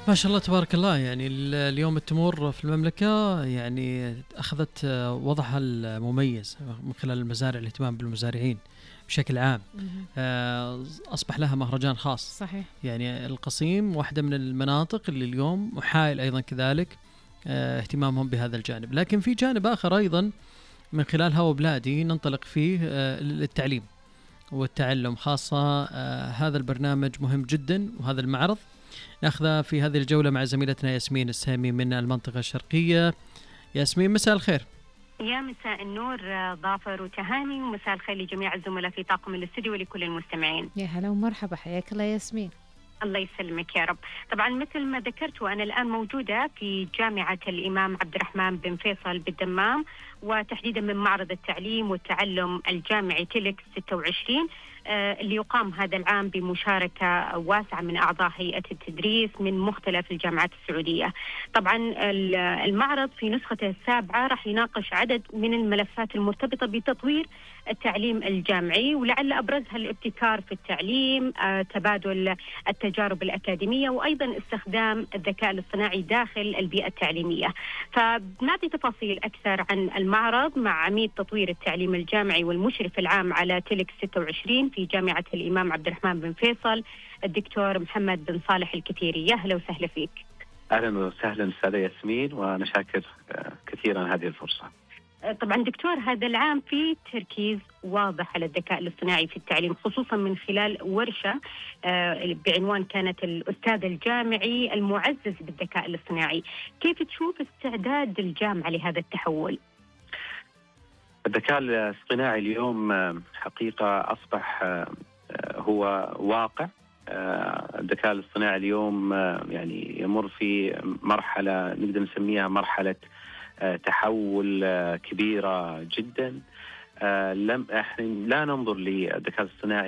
ما شاء الله تبارك الله. يعني اليوم التمور في المملكة يعني أخذت وضعها المميز من خلال المزارع، الاهتمام بالمزارعين بشكل عام. أصبح لها مهرجان خاص. صحيح. يعني القصيم واحدة من المناطق اللي اليوم وحائل أيضا كذلك اهتمامهم بهذا الجانب. لكن في جانب آخر أيضا من خلال هوا بلادي ننطلق فيه للتعليم والتعلم، خاصة هذا البرنامج مهم جدا وهذا المعرض ناخذه في هذه الجولة مع زميلتنا ياسمين السامي من المنطقة الشرقية. ياسمين مساء الخير. يا مساء النور ظافر وتهاني، ومساء الخير لجميع الزملاء في طاقم الاستوديو ولكل المستمعين. يا هلا ومرحبا، حياك الله ياسمين. الله يسلمك يا رب. طبعا مثل ما ذكرت وأنا الآن موجودة في جامعة الإمام عبد الرحمن بن فيصل بالدمام، وتحديدا من معرض التعليم والتعلم الجامعي تيلكس 26 اللي يقام هذا العام بمشاركة واسعة من أعضاء هيئة التدريس من مختلف الجامعات السعودية. طبعا المعرض في نسخته السابعة راح يناقش عدد من الملفات المرتبطة بتطوير التعليم الجامعي، ولعل أبرزها الابتكار في التعليم، تبادل التجارب الأكاديمية، وأيضا استخدام الذكاء الاصطناعي داخل البيئة التعليمية. فبنعطي تفاصيل أكثر عن المعرض مع عميد تطوير التعليم الجامعي والمشرف العام على تيلكس 26 في جامعة الإمام عبد الرحمن بن فيصل، الدكتور محمد بن صالح الكثيري. يا أهلا وسهلا فيك. أهلا وسهلا أستاذة ياسمين، وأنا شاكر كثيرا هذه الفرصة. طبعا دكتور، هذا العام في تركيز واضح على الذكاء الاصطناعي في التعليم، خصوصا من خلال ورشة بعنوان كانت الأستاذ الجامعي المعزز بالذكاء الاصطناعي. كيف تشوف استعداد الجامعة لهذا التحول؟ الذكاء الاصطناعي اليوم حقيقة أصبح هو واقع. الذكاء الاصطناعي اليوم يعني يمر في مرحلة نقدر نسميها مرحلة تحول كبيرة جدا. احنا لا ننظر للذكاء الاصطناعي